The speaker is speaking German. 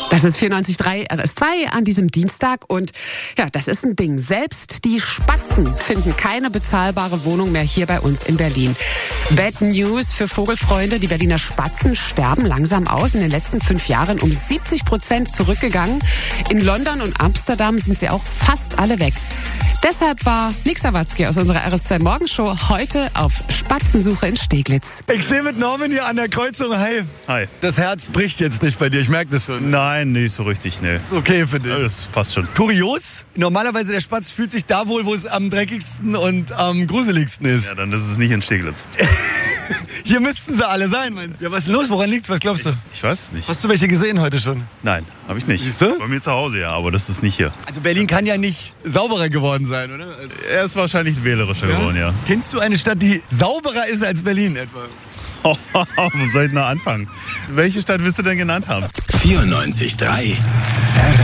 Das ist 94.3 RS2 an diesem Dienstag und ja, das ist ein Ding. Selbst die Spatzen finden keine bezahlbare Wohnung mehr hier bei uns in Berlin. Bad News für Vogelfreunde. Die Berliner Spatzen sterben langsam aus. In den letzten 5 Jahren um 70% zurückgegangen. In London und Amsterdam sind sie auch fast alle weg. Deshalb war Nick Sawatzki aus unserer RS2 Morgenshow heute auf Spatzensuche in Steglitz. Ich stehe mit Norman hier an der Kreuzung. Hi. Hi. Das Herz bricht jetzt nicht bei dir, ich merke das schon. Nein, nicht so richtig, ne. Ist okay für dich. Ja, das passt schon. Kurios, normalerweise der Spatz fühlt sich da wohl, wo es am dreckigsten und am gruseligsten ist. Ja, dann ist es nicht in Steglitz. Hier müssten sie alle sein, meinst du? Ja, was ist denn los? Woran liegt's? Was glaubst du? Ich weiß es nicht. Hast du welche gesehen heute schon? Nein, habe ich nicht. Siehst du? Bei mir zu Hause, ja, aber das ist nicht hier. Also Berlin kann ja nicht sauberer geworden sein, oder? Also, Er ist wahrscheinlich wählerischer geworden, ja. Kennst du eine Stadt, die sauberer ist als Berlin etwa? Wo soll ich noch anfangen? Welche Stadt willst du denn genannt haben? 94.3